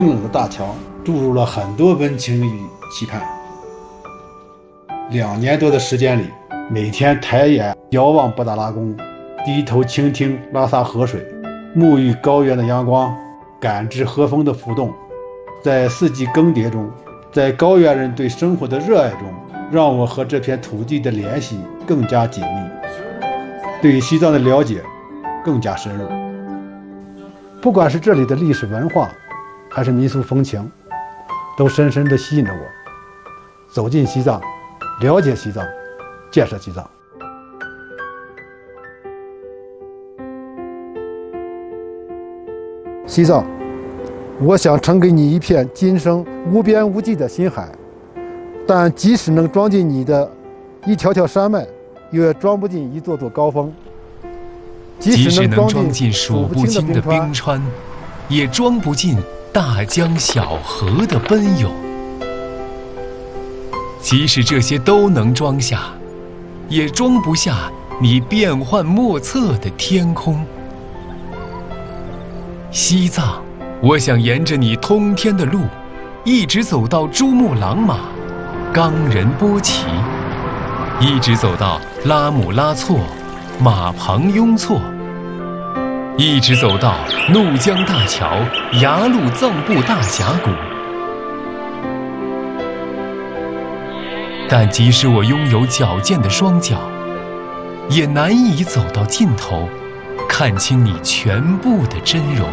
冷的大桥注入了很多温情与期盼。2年多的时间里，每天抬眼遥望布达拉宫，低头倾听拉萨河水，沐浴高原的阳光，感知河风的浮动，在四季更迭中，在高原人对生活的热爱中，让我和这片土地的联系更加紧密，对西藏的了解更加深入。不管是这里的历史文化，还是民俗风情，都深深地吸引着我。走进西藏，了解西藏，建设西藏。西藏，我想呈给你一片今生无边无际的心海，但即使能装进你的一条条山脉，也装不进一座座高峰； 即使能装进数不清的冰川，也装不进大江小河的奔涌。即使这些都能装下，也装不下你变幻莫测的天空。西藏，我想沿着你通天的路，一直走到珠穆朗玛、冈仁波齐，一直走到拉姆拉措、玛旁雍措，一直走到怒江大桥、雅鲁藏布大峡谷。但即使我拥有矫健的双脚，也难以走到尽头，看清你全部的真容。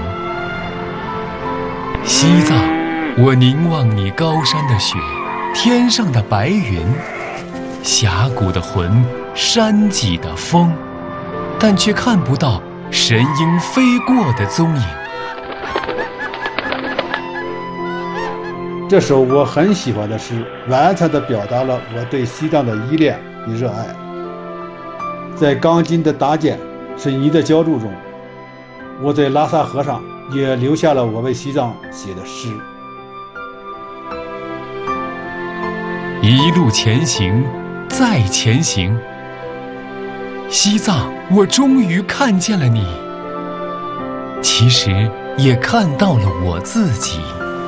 西藏，我凝望你高山的雪，天上的白云，峡谷的魂，山脊的风，但却看不到神鹰飞过的踪影。 这首我很喜欢的诗，完全地表达了我对西藏的依恋与热爱。在钢筋的搭建、水泥的浇筑中，我在拉萨河上也留下了我为西藏写的诗。 一路前行，再前行。西藏，我终于看见了你，其实也看到了我自己。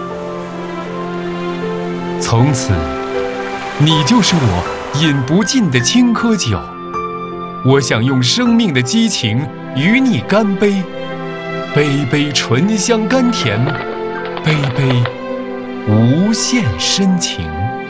从此，你就是我饮不尽的青稞酒。我想用生命的激情与你干杯，杯杯醇香甘甜，杯杯无限深情。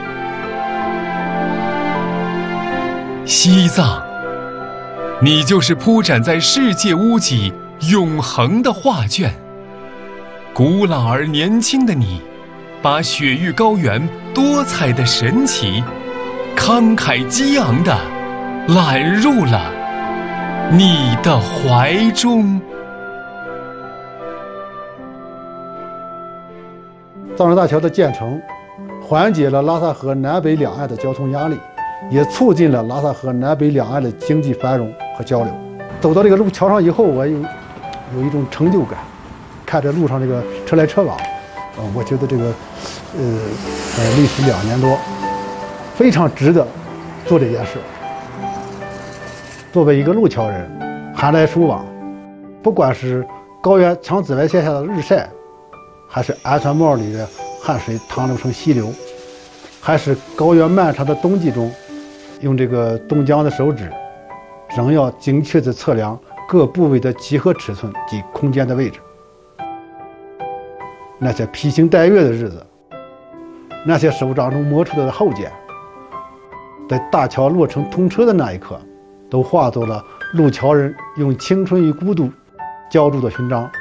西藏，你就是铺展在世界屋脊永恒的画卷。古老而年轻的你，把雪域高原多彩的神奇，慷慨激昂地揽入了你的怀中。 藏人大桥的建成，缓解了拉萨河南北两岸的交通压力，也促进了拉萨河南北两岸的经济繁荣和交流。走到这个路桥上以后，我有一种成就感，看着路上这个车来车往，我觉得这个历时2年多，非常值得做这件事。作为一个路桥人，寒来暑往，不管是高原强紫外线下的日晒，还是洱川帽里的汗水淌流成溪流，还是高原漫长的冬季中，用这个冻僵的手指，仍要精确地测量各部位的几何尺寸及空间的位置。那些披星戴月的日子，那些手掌中磨出的厚茧，在大桥落成通车的那一刻，都化作了路桥人用青春与孤独浇筑的勋章。